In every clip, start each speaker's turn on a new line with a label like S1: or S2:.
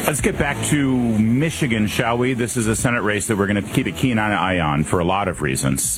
S1: Let's get back to Michigan, shall we? This is a Senate race that we're going to keep a keen eye on for a lot of reasons.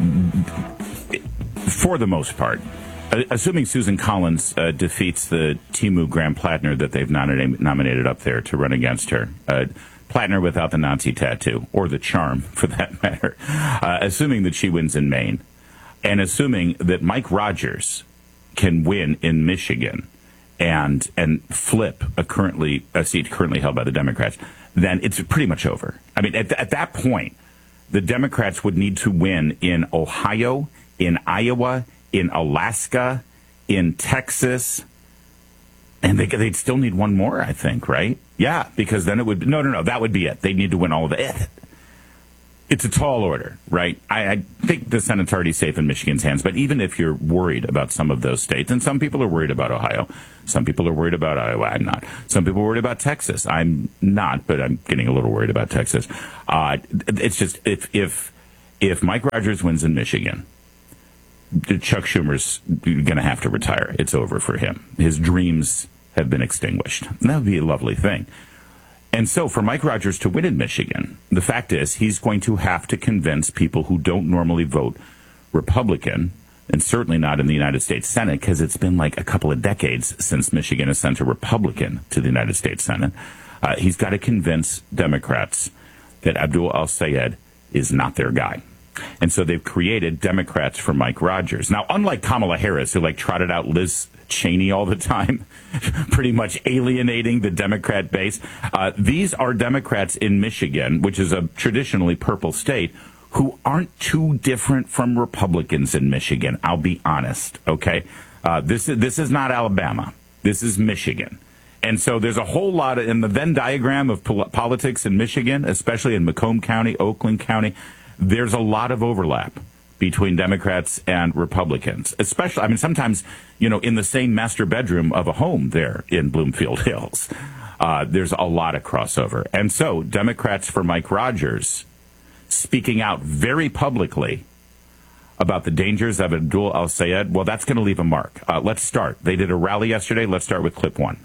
S1: For the most part, assuming Susan Collins defeats the Timu Graham-Plattner that they've nominated up there to run against her. Plattner without the Nazi tattoo, or the charm, for that matter. Assuming that she wins in Maine, and assuming that Mike Rogers can win in Michigan and flip a seat currently held by the Democrats, then it's pretty much over. I mean, at that point, the Democrats would need to win in Ohio, in Iowa, in Alaska, in Texas, and they'd still need one more, I think, right? Yeah, because then it would... No, that would be it. They'd need to win all of it. It's a tall order, right? I think the Senate's already safe in Michigan's hands, but even if you're worried about some of those states, and some people are worried about Ohio, some people are worried about Iowa, I'm not. Some people are worried about Texas. I'm not, but I'm getting a little worried about Texas. It's just, if Mike Rogers wins in Michigan, Chuck Schumer's going to have to retire. It's over for him. His dreams have been extinguished. And that would be a lovely thing. And so for Mike Rogers to win in Michigan, the fact is he's going to have to convince people who don't normally vote Republican, and certainly not in the United States Senate, because it's been like a couple of decades since Michigan has sent a Republican to the United States Senate. He's got to convince Democrats that Abdul al-Sayed is not their guy. And so they've created Democrats for Mike Rogers. Now, unlike Kamala Harris, who trotted out Liz Cheney all the time, pretty much alienating the Democrat base, these are Democrats in Michigan, which is a traditionally purple state, who aren't too different from Republicans in Michigan. I'll be honest, okay? This is not Alabama. This is Michigan. And so there's a whole lot in the Venn diagram of politics in Michigan, especially in Macomb County, Oakland County. There's a lot of overlap between Democrats and Republicans, especially, sometimes, in the same master bedroom of a home there in Bloomfield Hills. There's a lot of crossover. And so Democrats for Mike Rogers speaking out very publicly about the dangers of Abdul al-Sayed, well, that's going to leave a mark. Let's start. They did a rally yesterday. Let's start with clip one.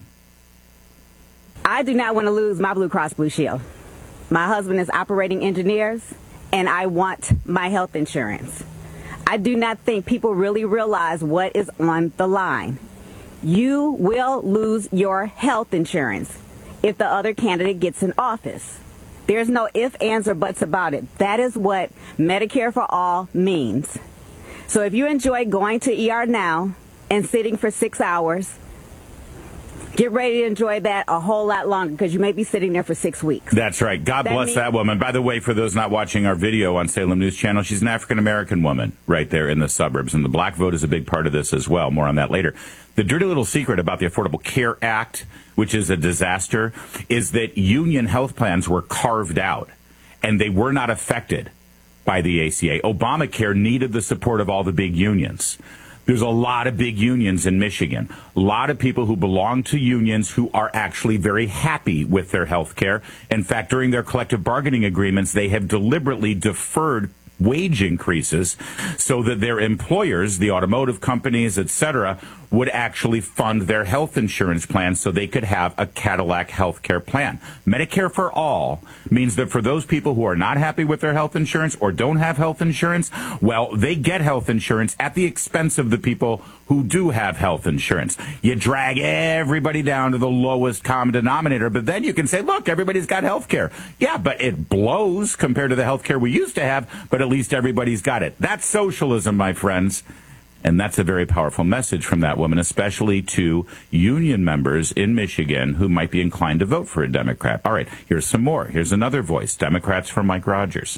S2: I do not want to lose my Blue Cross Blue Shield. My husband is operating engineers, and I want my health insurance. I do not think people really realize what is on the line. You will lose your health insurance if the other candidate gets in office. There's no ifs, ands, or buts about it. That is what Medicare for All means. So if you enjoy going to ER now and sitting for 6 hours, get ready to enjoy that a whole lot longer, because you may be sitting there for 6 weeks.
S1: That's right. God bless that woman. By the way, for those not watching our video on Salem News Channel, she's an African-American woman right there in the suburbs, and the black vote is a big part of this as well. More on that later. The dirty little secret about the Affordable Care Act, which is a disaster, is that union health plans were carved out, and they were not affected by the ACA. Obamacare needed the support of all the big unions. There's a lot of big unions in Michigan, a lot of people who belong to unions who are actually very happy with their health care. In fact, during their collective bargaining agreements, they have deliberately deferred wage increases so that their employers, the automotive companies, etc., would actually fund their health insurance plans so they could have a Cadillac health care plan. Medicare for All means that for those people who are not happy with their health insurance or don't have health insurance, well, they get health insurance at the expense of the people who do have health insurance. You drag everybody down to the lowest common denominator, but then you can say, look, everybody's got health care. Yeah, but it blows compared to the health care we used to have, but at least everybody's got it. That's socialism, my friends. And that's a very powerful message from that woman, especially to union members in Michigan who might be inclined to vote for a Democrat. All right, here's some more. Here's another voice, Democrats for Mike Rogers.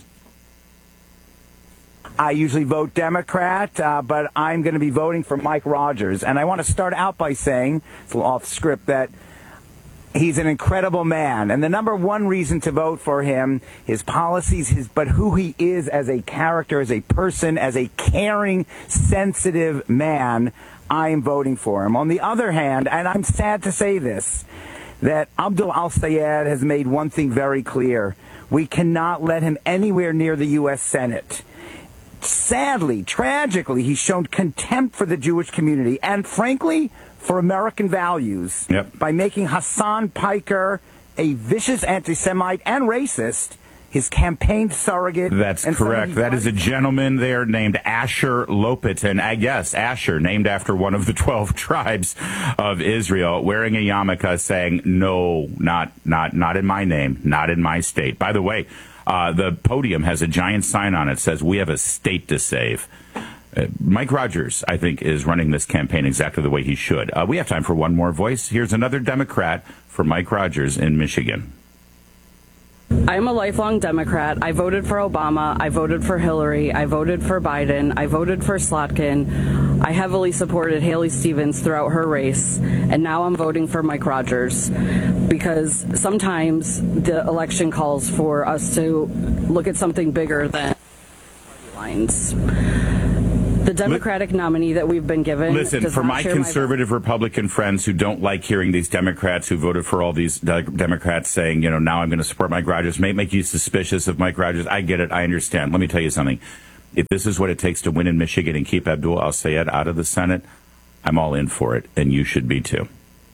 S3: I usually vote Democrat, but I'm going to be voting for Mike Rogers. And I want to start out by saying, it's a little off script, that he's an incredible man. And the number one reason to vote for him, his policies, but who he is as a character, as a person, as a caring, sensitive man, I am voting for him. On the other hand, and I'm sad to say this, that Abdul al-Sayed has made one thing very clear. We cannot let him anywhere near the U.S. Senate. Sadly, tragically, he's shown contempt for the Jewish community and, frankly, for American values by making Hassan Piker a vicious anti-Semite and racist, his campaign surrogate.
S1: That's correct. That is a gentleman there named Asher Lopetin. I guess Asher, named after one of the 12 tribes of Israel, wearing a yarmulke saying, no, not in my name, not in my state. By the way, the podium has a giant sign on it that says, we have a state to save. Mike Rogers, I think, is running this campaign exactly the way he should. We have time for one more voice. Here's another Democrat for Mike Rogers in Michigan.
S4: I'm a lifelong Democrat. I voted for Obama. I voted for Hillary. I voted for Biden. I voted for Slotkin. I heavily supported Haley Stevens throughout her race. And now I'm voting for Mike Rogers because sometimes the election calls for us to look at something bigger than party lines. The Democratic nominee that we've been given.
S1: Listen, for my conservative Republican friends who don't like hearing these Democrats who voted for all these Democrats saying, now I'm going to support Mike Rogers, may make you suspicious of Mike Rogers. I get it. I understand. Let me tell you something. If this is what it takes to win in Michigan and keep Abdul al-Sayed out of the Senate, I'm all in for it, and you should be too.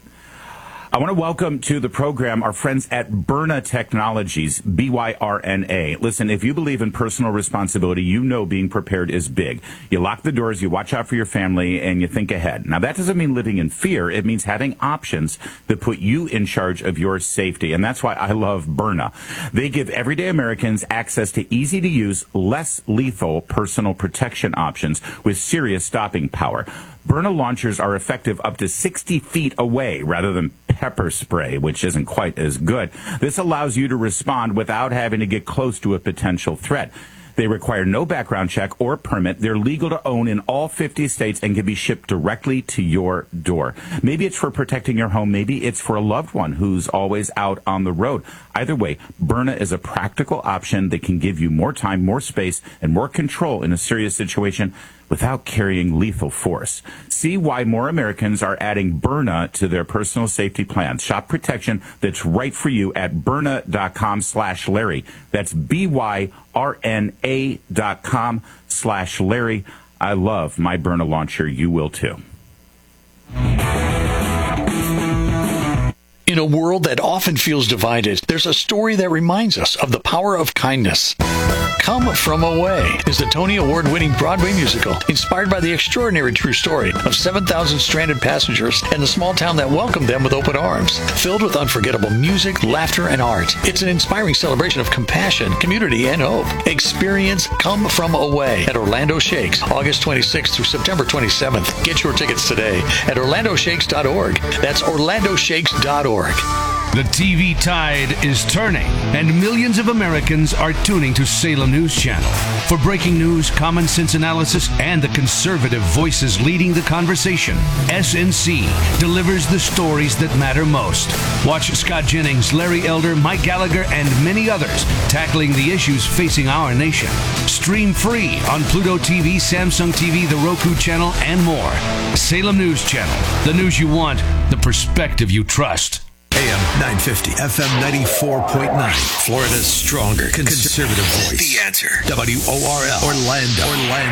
S1: I want to welcome to the program our friends at Byrna Technologies, B-Y-R-N-A. Listen, if you believe in personal responsibility, you know being prepared is big. You lock the doors, you watch out for your family, and you think ahead. Now, that doesn't mean living in fear. It means having options that put you in charge of your safety, and that's why I love Byrna. They give everyday Americans access to easy-to-use, less lethal personal protection options with serious stopping power. Byrna launchers are effective up to 60 feet away rather than pepper spray, which isn't quite as good. This allows you to respond without having to get close to a potential threat. They require no background check or permit. They're legal to own in all 50 states and can be shipped directly to your door. Maybe it's for protecting your home. Maybe it's for a loved one who's always out on the road. Either way, Byrna is a practical option that can give you more time, more space, and more control in a serious situation without carrying lethal force. See why more Americans are adding Byrna to their personal safety plans. Shop protection that's right for you at Byrna.com/Larry. That's BYRNA.com/Larry. I love my Byrna launcher. You will too.
S5: In a world that often feels divided, there's a story that reminds us of the power of kindness. Come From Away is the Tony Award-winning Broadway musical inspired by the extraordinary true story of 7,000 stranded passengers and the small town that welcomed them with open arms. Filled with unforgettable music, laughter, and art, it's an inspiring celebration of compassion, community, and hope. Experience Come From Away at Orlando Shakes, August 26th through September 27th. Get your tickets today at orlandoshakes.org. That's orlandoshakes.org.
S6: The TV tide is turning, and millions of Americans are tuning to Salem News Channel. For breaking news, common sense analysis, and the conservative voices leading the conversation, SNC delivers the stories that matter most. Watch Scott Jennings, Larry Elder, Mike Gallagher, and many others tackling the issues facing our nation. Stream free on Pluto TV, Samsung TV, the Roku channel, and more. Salem News Channel, the news you want, the perspective you trust.
S7: AM 950, FM 94.9. Florida's stronger conservative voice. The Answer. WORL. Orlando.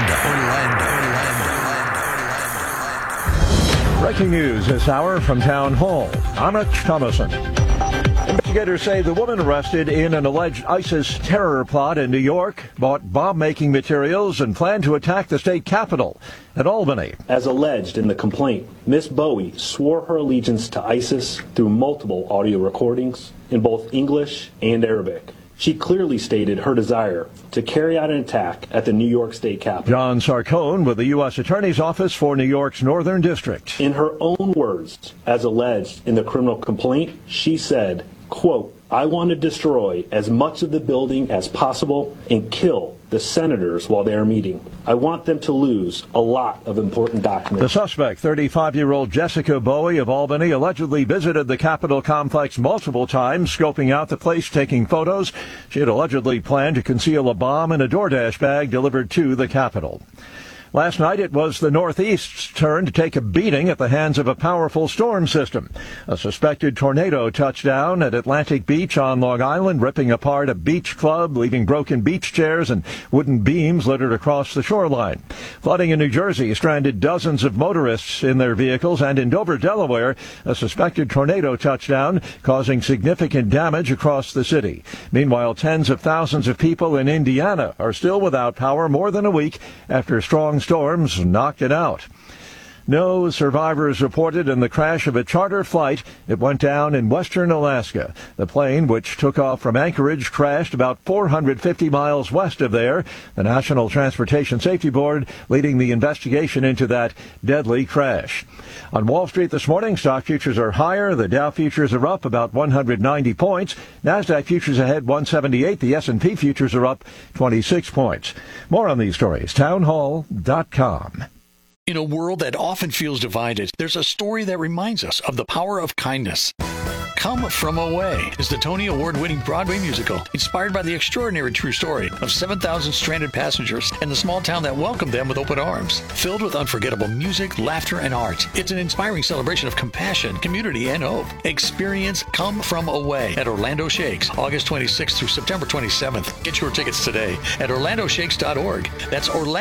S8: Breaking news this hour from Town Hall. Anna Thomason. Investigators say the woman arrested in an alleged ISIS terror plot in New York bought bomb-making materials and planned to attack the state capitol at Albany.
S9: As alleged in the complaint, Miss Bowie swore her allegiance to ISIS through multiple audio recordings in both English and Arabic. She clearly stated her desire to carry out an attack at the New York State Capitol.
S8: John Sarcone with the U.S. Attorney's Office for New York's Northern District.
S9: In her own words, as alleged in the criminal complaint, she said, quote, I want to destroy as much of the building as possible and kill the senators while they are meeting. I want them to lose a lot of important documents.
S8: The suspect, 35-year-old Jessica Bowie of Albany, allegedly visited the Capitol complex multiple times, scoping out the place, taking photos. She had allegedly planned to conceal a bomb in a DoorDash bag delivered to the Capitol. Last night, it was the Northeast's turn to take a beating at the hands of a powerful storm system. A suspected tornado touched down at Atlantic Beach on Long Island, ripping apart a beach club, leaving broken beach chairs and wooden beams littered across the shoreline. Flooding in New Jersey stranded dozens of motorists in their vehicles, and in Dover, Delaware, a suspected tornado touched down, causing significant damage across the city. Meanwhile, tens of thousands of people in Indiana are still without power more than a week after strong storms knocked it out. No survivors reported in the crash of a charter flight. It went down in western Alaska. The plane, which took off from Anchorage, crashed about 450 miles west of there. The National Transportation Safety Board leading the investigation into that deadly crash. On Wall Street this morning, stock futures are higher. The Dow futures are up about 190 points. NASDAQ futures ahead 178. The S&P futures are up 26 points. More on these stories, townhall.com.
S5: In a world that often feels divided, there's a story that reminds us of the power of kindness. Come From Away is the Tony Award-winning Broadway musical inspired by the extraordinary true story of 7,000 stranded passengers and the small town that welcomed them with open arms. Filled with unforgettable music, laughter, and art, it's an inspiring celebration of compassion, community, and hope. Experience Come From Away at Orlando Shakes, August 26th through September 27th. Get your tickets today at orlandoshakes.org. That's Orlando.